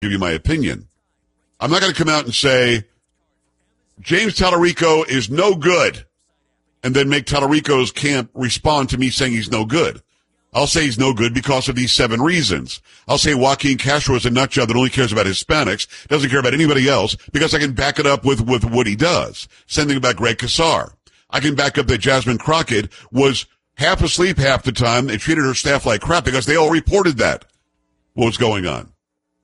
give you my opinion. I'm not going to come out and say James Tallarico is no good and then make Tallarico's camp respond to me saying he's no good. I'll say he's no good because of these 7 reasons. I'll say Joaquin Castro is a nutjob that only cares about Hispanics, doesn't care about anybody else, because I can back it up with what he does. Same thing about Greg Casar. I can back up that Jasmine Crockett was half asleep half the time and treated her staff like crap because they all reported that, what was going on.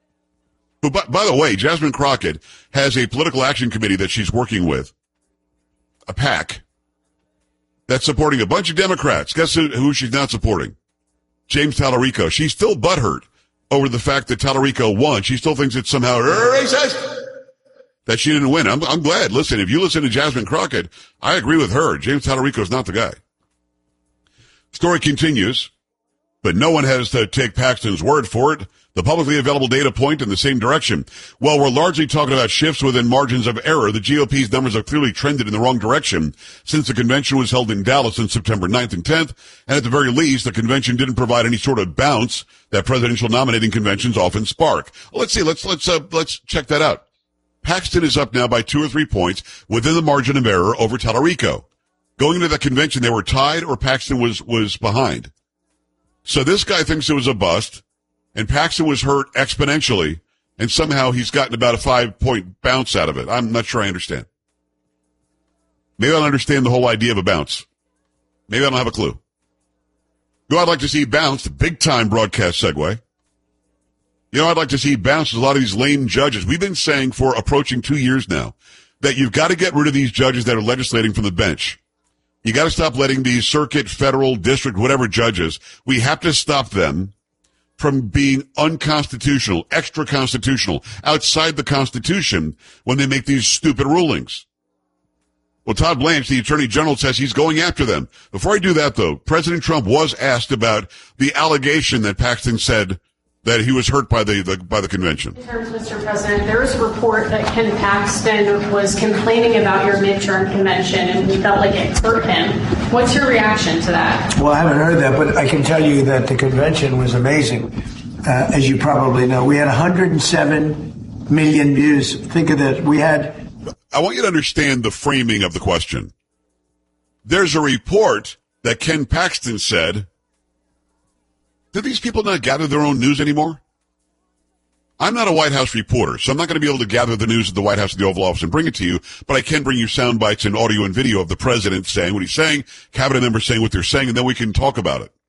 But by the way, Jasmine Crockett has a political action committee that she's working with, a PAC, that's supporting a bunch of Democrats. Guess who she's not supporting? James Tallarico. She's still butthurt over the fact that Tallarico won. She still thinks it's somehow racist that she didn't win. I'm glad. Listen, if you listen to Jasmine Crockett, I agree with her. James Tallarico is not the guy. Story continues, but no one has to take Paxton's word for it. The publicly available data point in the same direction. While we're largely talking about shifts within margins of error, the GOP's numbers have clearly trended in the wrong direction since the convention was held in Dallas on September 9th and 10th. And at the very least, the convention didn't provide any sort of bounce that presidential nominating conventions often spark. Let's see. Let's check that out. Paxton is up now by 2 or 3 points within the margin of error over Tallarico. Going into the convention, they were tied or Paxton was behind. So this guy thinks it was a bust. And Paxton was hurt exponentially, and somehow he's gotten about a 5-point bounce out of it. I'm not sure I understand. Maybe I don't understand the whole idea of a bounce. Maybe I don't have a clue. Who I'd like to see bounce, big-time broadcast segue. You know, I'd like to see bounce a lot of these lame judges. We've been saying for approaching 2 years now that you've got to get rid of these judges that are legislating from the bench. You got to stop letting these circuit, federal, district, whatever judges, we have to stop them from being unconstitutional, extra-constitutional, outside the Constitution when they make these stupid rulings. Well, Todd Blanche, the Attorney General, says he's going after them. Before I do that, though, President Trump was asked about the allegation that Paxton said that he was hurt by the convention. In terms, Mr. President, there was a report that Ken Paxton was complaining about your midterm convention and he felt like it hurt him. What's your reaction to that? Well, I haven't heard that, but I can tell you that the convention was amazing. As you probably know, we had 107 million views. Think of that. I want you to understand the framing of the question. There's a report that Ken Paxton said, do these people not gather their own news anymore? I'm not a White House reporter, so I'm not going to be able to gather the news at the White House and the Oval Office and bring it to you, but I can bring you sound bites and audio and video of the president saying what he's saying, cabinet members saying what they're saying, and then we can talk about it.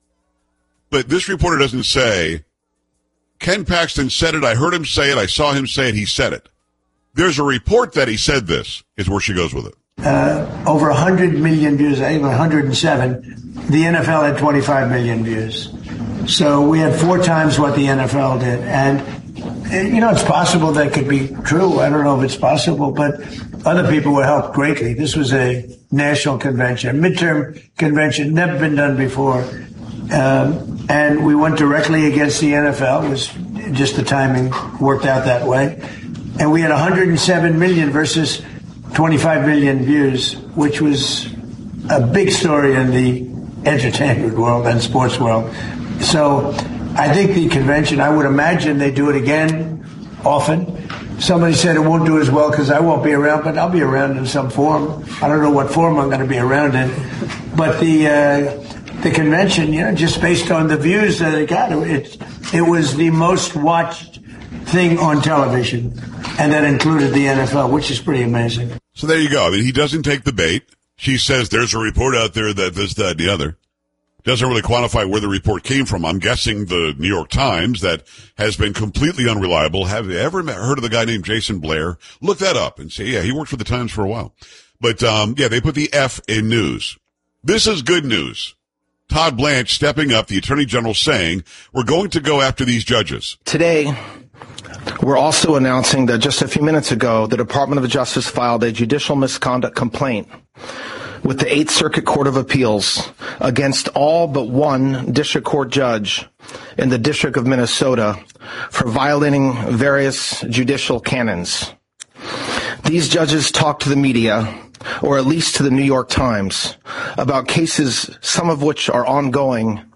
But this reporter doesn't say, Ken Paxton said it, I heard him say it, I saw him say it, he said it. There's a report that he said this, is where she goes with it. Over 100 million views, I think 107. The NFL had 25 million views. So we had 4 times what the NFL did. And, you know, it's possible that could be true. I don't know if it's possible, but other people were helped greatly. This was a national convention, a midterm convention, never been done before. And we went directly against the NFL. It was just the timing worked out that way. And we had 107 million versus 25 million views, which was a big story in the entertainment world and sports world. So I think the convention, I would imagine they do it again often. Somebody said it won't do as well because I won't be around, but I'll be around in some form. I don't know what form I'm going to be around in. But the convention, you know, just based on the views that it got, it was the most watched thing on television. And that included the NFL, which is pretty amazing. So there you go. I mean, he doesn't take the bait. She says there's a report out there that this, that, and the other. Doesn't really quantify where the report came from. I'm guessing the New York Times, that has been completely unreliable. Have you ever heard of the guy named Jason Blair? Look that up and say, yeah, he worked for the Times for a while. But, yeah, they put the F in news. This is good news. Todd Blanche stepping up, the Attorney General saying, we're going to go after these judges. Today, we're also announcing that just a few minutes ago, the Department of Justice filed a judicial misconduct complaint with the 8th Circuit Court of Appeals against all but one district court judge in the District of Minnesota for violating various judicial canons. These judges talked to the media, or at least to the New York Times, about cases, some of which are ongoing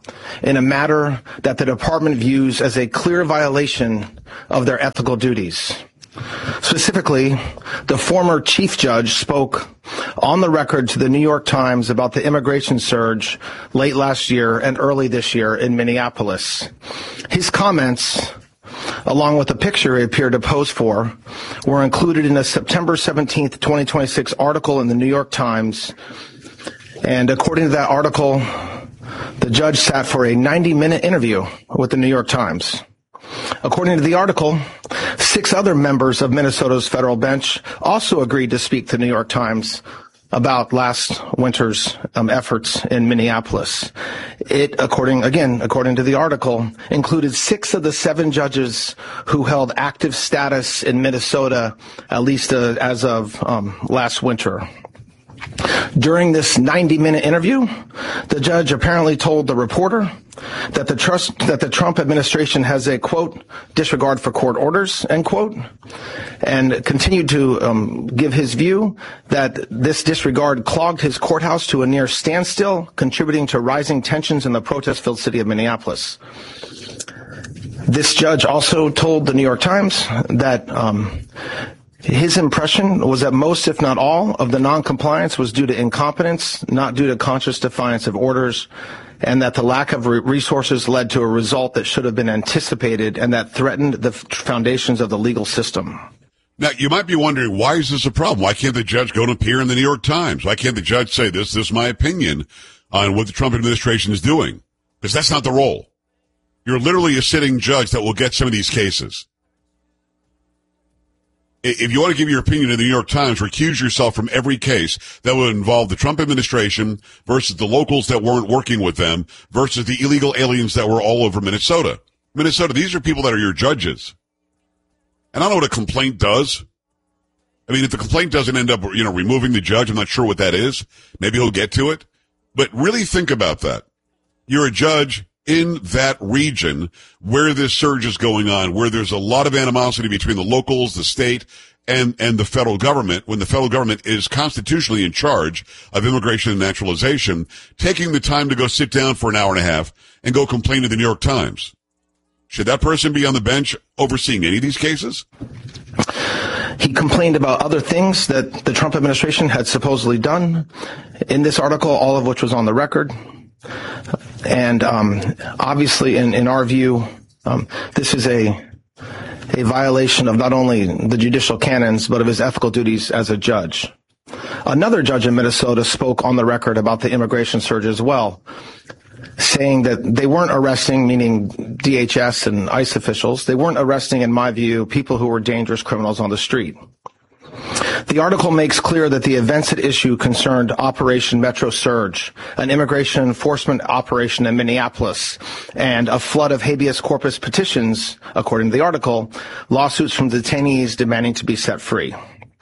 in a matter that the department views as a clear violation of their ethical duties. Specifically, the former chief judge spoke on the record to the New York Times about the immigration surge late last year and early this year in Minneapolis. His comments, along with the picture he appeared to pose for, were included in a September 17th, 2026 article in the New York Times. And according to that article, the judge sat for a 90-minute interview with the New York Times. According to the article, 6 other members of Minnesota's federal bench also agreed to speak to the New York Times about last winter's efforts in Minneapolis. It, according to the article, included 6 of the 7 judges who held active status in Minnesota, at least as of last winter. During this 90-minute interview, the judge apparently told the reporter that the Trump administration has a, quote, disregard for court orders, end quote, and continued to give his view that this disregard clogged his courthouse to a near standstill, contributing to rising tensions in the protest-filled city of Minneapolis. This judge also told the New York Times that his impression was that most, if not all, of the noncompliance was due to incompetence, not due to conscious defiance of orders, and that the lack of resources led to a result that should have been anticipated and that threatened the foundations of the legal system. Now, you might be wondering, why is this a problem? Why can't the judge go and appear in the New York Times? Why can't the judge say, this is my opinion on what the Trump administration is doing? Because that's not the role. You're literally a sitting judge that will get some of these cases. If you want to give your opinion in the New York Times, recuse yourself from every case that would involve the Trump administration versus the locals that weren't working with them versus the illegal aliens that were all over Minnesota. Minnesota, these are people that are your judges. And I don't know what a complaint does. I mean, if the complaint doesn't end up, removing the judge, I'm not sure what that is. Maybe he'll get to it. But really think about that. You're a judge in that region where this surge is going on, where there's a lot of animosity between the locals, the state, and the federal government, when the federal government is constitutionally in charge of immigration and naturalization, taking the time to go sit down for an hour and a half and go complain to the New York Times. Should that person be on the bench overseeing any of these cases? He complained about other things that the Trump administration had supposedly done in this article, all of which was on the record. And obviously, in our view, this is a violation of not only the judicial canons, but of his ethical duties as a judge. Another judge in Minnesota spoke on the record about the immigration surge as well, saying that they weren't arresting, meaning DHS and ICE officials, they weren't arresting, in my view, people who were dangerous criminals on the street. The article makes clear that the events at issue concerned Operation Metro Surge, an immigration enforcement operation in Minneapolis, and a flood of habeas corpus petitions, according to the article, lawsuits from detainees demanding to be set free.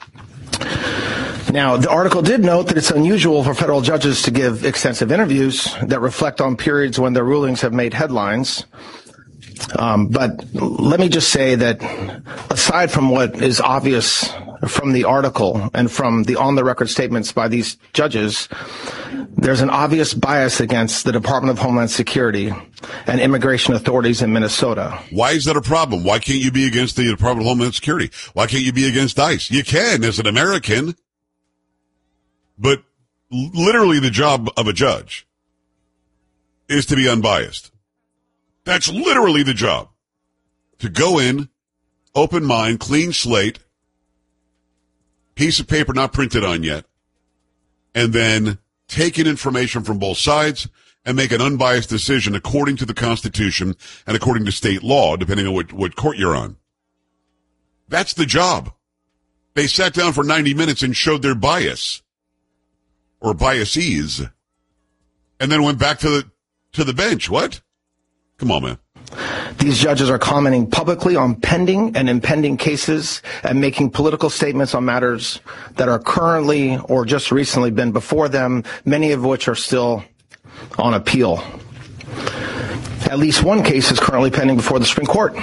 Now, the article did note that it's unusual for federal judges to give extensive interviews that reflect on periods when their rulings have made headlines. But let me just say that aside from what is obvious from the article and from the on-the-record statements by these judges, there's an obvious bias against the Department of Homeland Security and immigration authorities in Minnesota. Why is that a problem? Why can't you be against the Department of Homeland Security? Why can't you be against ICE? You can as an American, but literally the job of a judge is to be unbiased. That's literally the job. To go in, open mind, clean slate, piece of paper not printed on yet, and then take in information from both sides and make an unbiased decision according to the Constitution and according to state law, depending on what court you're on. That's the job. They sat down for 90 minutes and showed their bias, or biases, and then went back to the bench. What? Come on, man. These judges are commenting publicly on pending and impending cases and making political statements on matters that are currently or just recently been before them, many of which are still on appeal. At least one case is currently pending before the Supreme Court.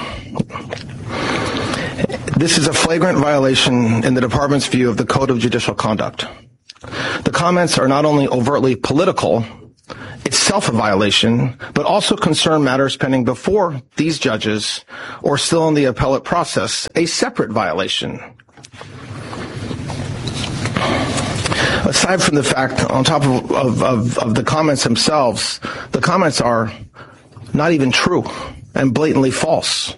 This is a flagrant violation in the department's view of the Code of Judicial Conduct. The comments are not only overtly political, it's itself a violation, but also concern matters pending before these judges or still in the appellate process, a separate violation. Aside from the fact, on top of the comments themselves, the comments are not even true and blatantly false.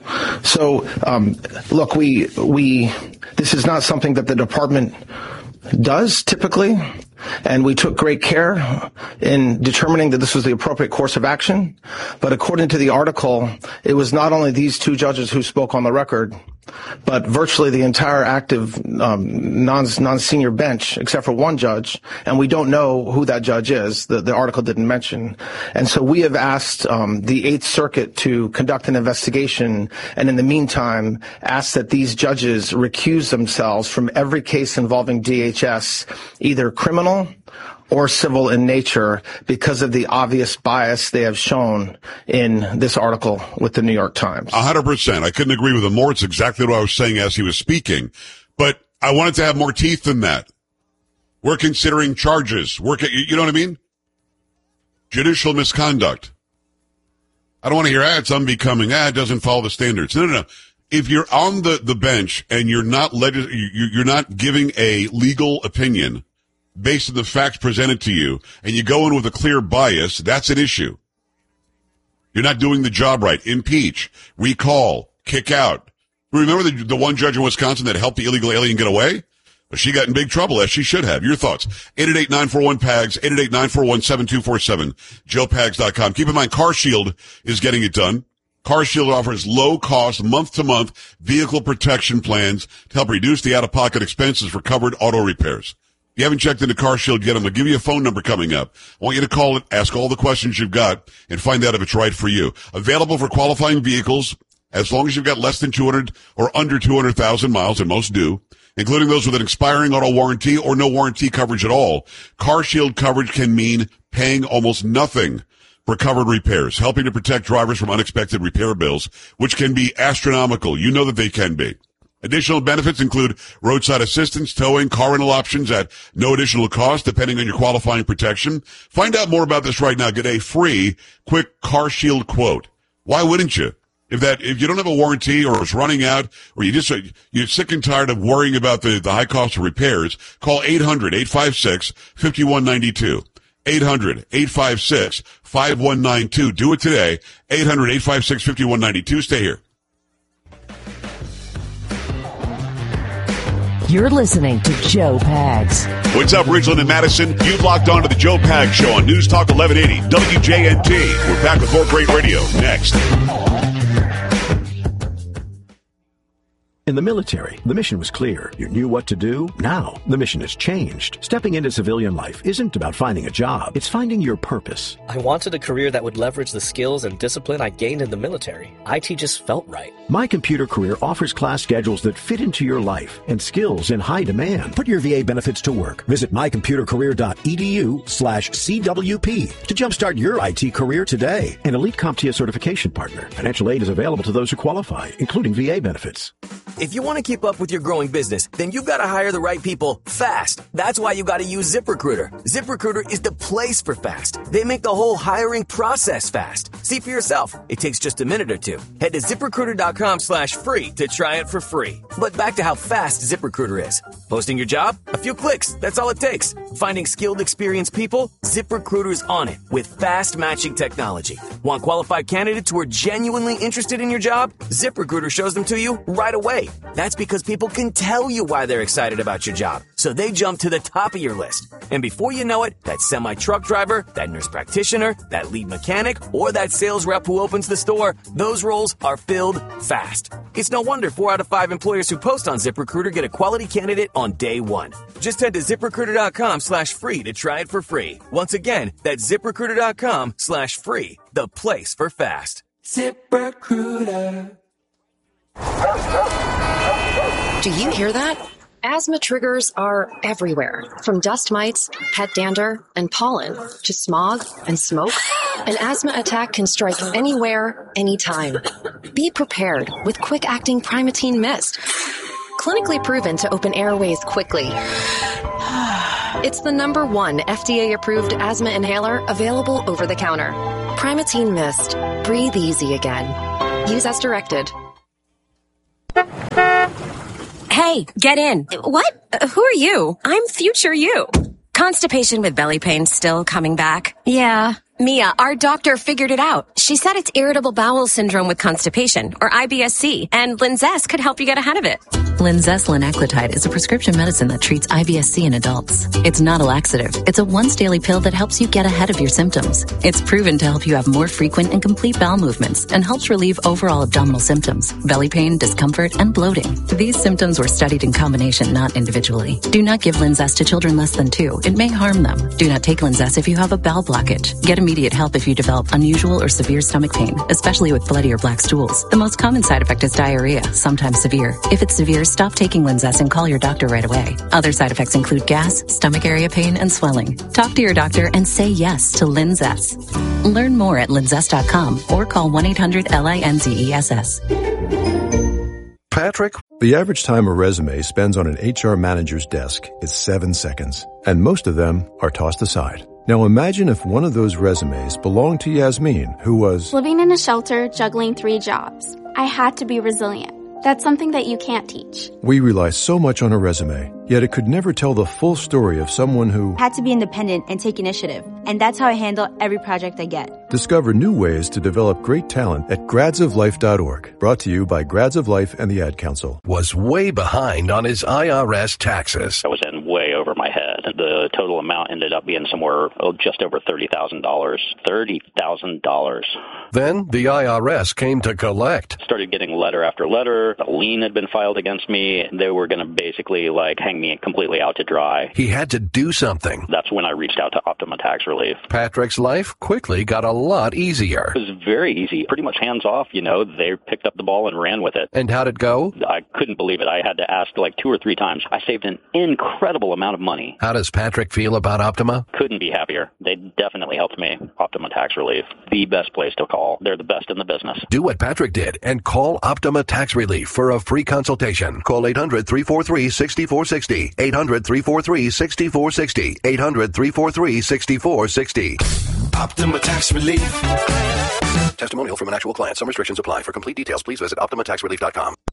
So, look, this is not something that the department does typically, and we took great care in determining that this was the appropriate course of action. But according to the article, it was not only these two judges who spoke on the record, but virtually the entire active non-senior bench, except for one judge, and we don't know who that judge is. The article didn't mention. And so we have asked the Eighth Circuit to conduct an investigation, and in the meantime, asked that these judges recuse themselves from every case involving DHS, either criminal or civil in nature, because of the obvious bias they have shown in this article with the New York Times. 100%. I couldn't agree with him more. It's exactly what I was saying as he was speaking. But I wanted to have more teeth than that. We're considering charges. You know what I mean? Judicial misconduct. I don't want to hear, it's unbecoming. It doesn't follow the standards. No. If you're on the bench and you're not you're not giving a legal opinion based on the facts presented to you, and you go in with a clear bias, that's an issue. You're not doing the job right. Impeach, recall, kick out. Remember the one judge in Wisconsin that helped the illegal alien get away? Well, she got in big trouble, as she should have. Your thoughts. 888-941-PAGS, 888-941-7247, joepags.com. Keep in mind, CarShield is getting it done. CarShield offers low-cost, month-to-month vehicle protection plans to help reduce the out-of-pocket expenses for covered auto repairs. If you haven't checked into CarShield yet, I'm going to give you a phone number coming up. I want you to call it, ask all the questions you've got, and find out if it's right for you. Available for qualifying vehicles as long as you've got less than 200 or under 200,000 miles, and most do, including those with an expiring auto warranty or no warranty coverage at all. CarShield coverage can mean paying almost nothing for covered repairs, helping to protect drivers from unexpected repair bills, which can be astronomical. You know that they can be. Additional benefits include roadside assistance, towing, car rental options at no additional cost, depending on your qualifying protection. Find out more about this right now. Get a free, quick CarShield quote. Why wouldn't you? If you don't have a warranty or it's running out, or you're sick and tired of worrying about the high cost of repairs, call 800-856-5192. 800-856-5192. Do it today. 800-856-5192. Stay here. You're listening to Joe Pags. What's up, Ridgeland and Madison? You've locked on to the Joe Pags Show on News Talk 1180 WJNT. We're back with more great radio next. In the military, the mission was clear. You knew what to do. Now, the mission has changed. Stepping into civilian life isn't about finding a job. It's finding your purpose. I wanted a career that would leverage the skills and discipline I gained in the military. IT just felt right. My Computer Career offers class schedules that fit into your life and skills in high demand. Put your VA benefits to work. Visit mycomputercareer.edu/CWP to jumpstart your IT career today. An elite CompTIA certification partner. Financial aid is available to those who qualify, including VA benefits. If you want to keep up with your growing business, then you've got to hire the right people fast. That's why you got to use ZipRecruiter. ZipRecruiter is the place for fast. They make the whole hiring process fast. See for yourself. It takes just a minute or two. Head to ZipRecruiter.com/free to try it for free. But back to how fast ZipRecruiter is. Posting your job? A few clicks. That's all it takes. Finding skilled, experienced people? ZipRecruiter's on it with fast matching technology. Want qualified candidates who are genuinely interested in your job? ZipRecruiter shows them to you right away. That's because people can tell you why they're excited about your job, so they jump to the top of your list. And before you know it, that semi-truck driver, that nurse practitioner, that lead mechanic, or that sales rep who opens the store, those roles are filled fast. It's no wonder 4 out of 5 employers who post on ZipRecruiter get a quality candidate on day one. Just head to ZipRecruiter.com/free to try it for free. Once again, that's ZipRecruiter.com/free, the place for fast. ZipRecruiter. Do you hear that? Asthma triggers are everywhere, from dust mites, pet dander, and pollen, to smog and smoke. An asthma attack can strike anywhere, anytime. Be prepared with quick-acting Primatene Mist. Clinically proven to open airways quickly It's the #1 FDA-approved asthma inhaler available over the counter. Primatene Mist. Breathe easy again. Use as directed. Hey, get in. What? Who are you? I'm future you. Constipation with belly pain still coming back? Yeah. Mia, our doctor figured it out. She said it's irritable bowel syndrome with constipation, or IBS-C, and Linzess could help you get ahead of it. Linzess linaclotide is a prescription medicine that treats IBS-C in adults. It's not a laxative. It's a once-daily pill that helps you get ahead of your symptoms. It's proven to help you have more frequent and complete bowel movements and helps relieve overall abdominal symptoms, belly pain, discomfort, and bloating. These symptoms were studied in combination, not individually. Do not give Linzess to children less than 2. It may harm them. Do not take Linzess if you have a bowel blockage. Get immediate help if you develop unusual or severe stomach pain, especially with bloody or black stools. The most common side effect is diarrhea, sometimes severe. If it's severe, stop taking Linzess and call your doctor right away. Other side effects include gas, stomach area pain, and swelling. Talk to your doctor and say yes to Linzess. Learn more at linzess.com or call 1-800-LINZESS. Patrick? The average time a resume spends on an HR manager's desk is 7 seconds, and most of them are tossed aside. Now imagine if one of those resumes belonged to Yasmin, who was living in a shelter, juggling 3 jobs. I had to be resilient. That's something that you can't teach. We rely so much on a resume, yet it could never tell the full story of someone who had to be independent and take initiative. And that's how I handle every project I get. Discover new ways to develop great talent at gradsoflife.org. Brought to you by Grads of Life and the Ad Council. Was way behind on his IRS taxes. I was in way over my head. The total amount ended up being somewhere just over $30,000. $30,000. Then the IRS came to collect. Started getting letter after letter. A lien had been filed against me. They were going to basically hang me completely out to dry. He had to do something. That's when I reached out to Optima Tax Relief. Patrick's life quickly got a lot easier. It was very easy. Pretty much hands off, They picked up the ball and ran with it. And how'd it go? I couldn't believe it. I had to ask 2 or 3 times. I saved an incredible amount of money. How does Patrick feel about Optima? Couldn't be happier. They definitely helped me. Optima Tax Relief. The best place to call. They're the best in the business. Do what Patrick did and call Optima Tax Relief for a free consultation. Call 800-343-6460. 800-343-6460. 800-343-6460. Optima Tax Relief. Testimonial from an actual client. Some restrictions apply. For complete details, please visit OptimaTaxRelief.com.